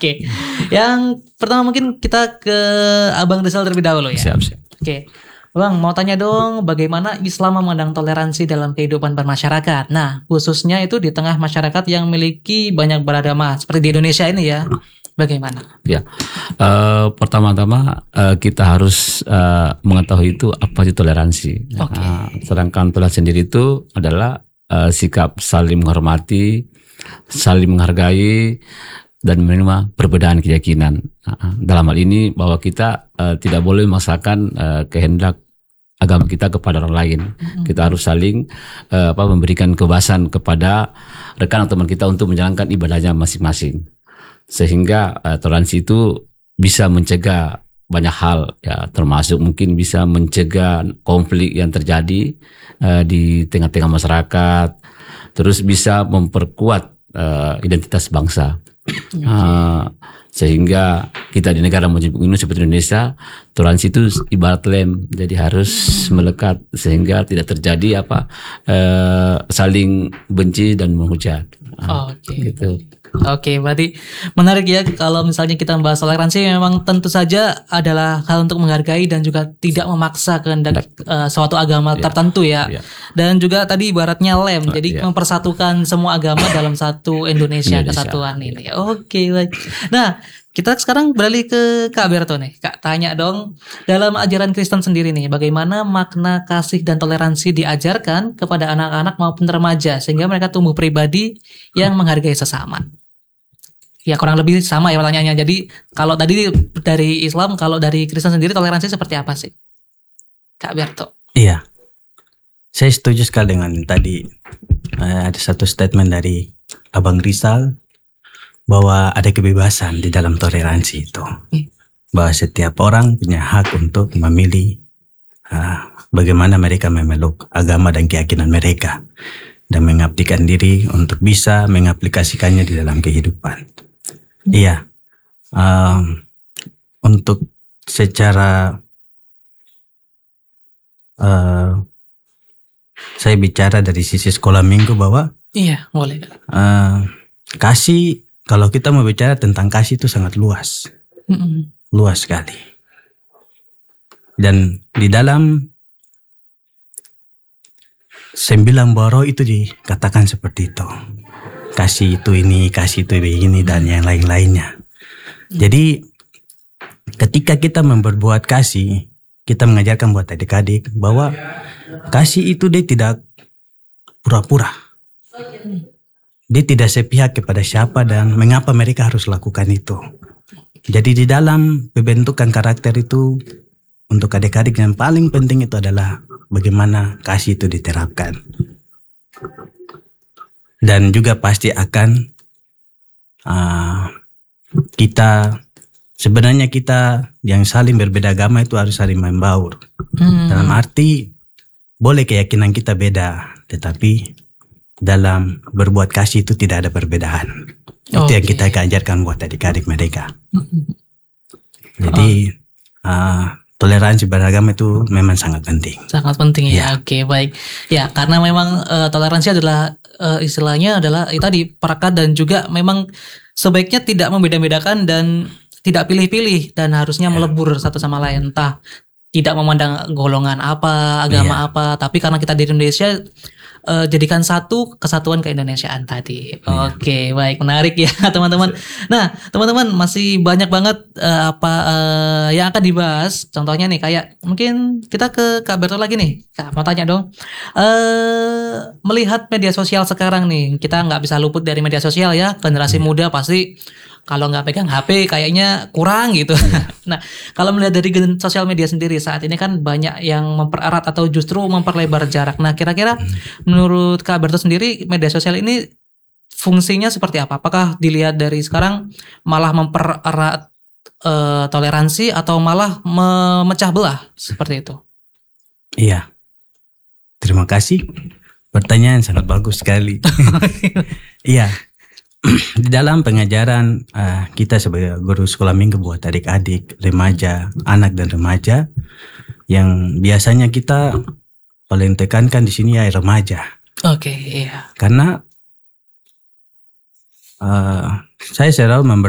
Oke. Yang pertama mungkin kita ke Abang Rizal terlebih dahulu ya. Siap. Oke. Bang, mau tanya dong bagaimana Islam memandang toleransi dalam kehidupan bermasyarakat. Nah, khususnya itu di tengah masyarakat yang memiliki banyak beragama seperti di Indonesia ini ya. Bagaimana? Ya, pertama-tama kita harus mengetahui itu apa itu toleransi. Sedangkan toleransi sendiri itu adalah sikap saling menghormati, saling menghargai, dan menerima perbedaan keyakinan. Dalam hal ini bahwa kita tidak boleh memaksakan kehendak agama kita kepada orang lain. Kita harus saling memberikan kebebasan kepada rekan atau teman kita untuk menjalankan ibadahnya masing-masing. Sehingga toleransi itu bisa mencegah banyak hal, ya, termasuk mungkin bisa mencegah konflik yang terjadi di tengah-tengah masyarakat, terus bisa memperkuat identitas bangsa. Sehingga kita di negara maju ini seperti Indonesia, toleransi itu ibarat lem, jadi harus melekat sehingga tidak terjadi saling benci dan menghujat. Gitu. Oke, berarti menarik ya kalau misalnya kita membahas toleransi, memang tentu saja adalah hal untuk menghargai dan juga tidak memaksa kehendak suatu agama tertentu ya. Dan juga tadi ibaratnya lem, jadi mempersatukan semua agama dalam satu Indonesia kesatuan ini. Oke, baik. Nah, kita sekarang beralih ke Kak Berto nih. Kak, tanya dong, dalam ajaran Kristen sendiri nih, bagaimana makna kasih dan toleransi diajarkan kepada anak-anak maupun remaja sehingga mereka tumbuh pribadi yang menghargai sesama? Ya, kurang lebih sama ya pertanyaannya. Jadi kalau tadi dari Islam, kalau dari Kristen sendiri toleransi seperti apa sih, Kak Berto? Iya, saya setuju sekali dengan tadi. Ada satu statement dari Abang Rizal bahwa ada kebebasan di dalam toleransi itu, bahwa setiap orang punya hak untuk memilih bagaimana mereka memeluk agama dan keyakinan mereka dan mengabdikan diri untuk bisa mengaplikasikannya di dalam kehidupan. Iya, untuk secara saya bicara dari sisi sekolah minggu bahwa boleh. Kasih, kalau kita mau bicara tentang kasih itu sangat luas, luas sekali. Dan di dalam 9 boro itu dikatakan seperti itu. Kasih itu ini, kasih itu begini, dan yang lain-lainnya. Jadi ketika kita berbuat kasih, kita mengajarkan buat adik-adik bahwa kasih itu dia tidak pura-pura. Dia tidak sepihak kepada siapa dan mengapa mereka harus lakukan itu. Jadi di dalam pembentukan karakter itu, untuk adik-adik yang paling penting itu adalah bagaimana kasih itu diterapkan. Dan juga pasti akan kita yang saling berbeda agama itu harus saling membaur. Dalam arti boleh keyakinan kita beda, tetapi dalam berbuat kasih itu tidak ada perbedaan. Itu yang kita ajarkan buat adik-adik mereka. Jadi toleransi beragama itu memang sangat penting. Sangat penting ya. Oke, baik. Ya, karena memang toleransi adalah istilahnya adalah tadi perekat, dan juga memang sebaiknya tidak membeda-bedakan dan tidak pilih-pilih dan harusnya melebur satu sama lain. Entah tidak memandang golongan apa, agama apa, tapi karena kita di Indonesia jadikan satu kesatuan keindonesiaan tadi. Oke, baik, menarik ya teman-teman. Nah, teman-teman masih banyak banget yang akan dibahas. Contohnya nih kayak mungkin kita ke Kak Berto lagi nih. Kak, mau tanya dong. Melihat media sosial sekarang nih, kita nggak bisa luput dari media sosial ya. Generasi muda pasti kalau nggak pegang HP kayaknya kurang gitu. Nah, kalau melihat dari sosial media sendiri saat ini kan banyak yang mempererat atau justru memperlebar jarak. Nah, kira-kira menurut Kak Berto sendiri media sosial ini fungsinya seperti apa? Apakah dilihat dari sekarang malah mempererat toleransi atau malah memecah belah seperti itu? Iya. Terima kasih. Pertanyaan sangat bagus sekali. Iya. Di dalam pengajaran kita sebagai guru sekolah minggu buat adik-adik, remaja, anak dan remaja, yang biasanya kita paling tekankan di sini ya remaja. Oke, iya. Karena saya selalu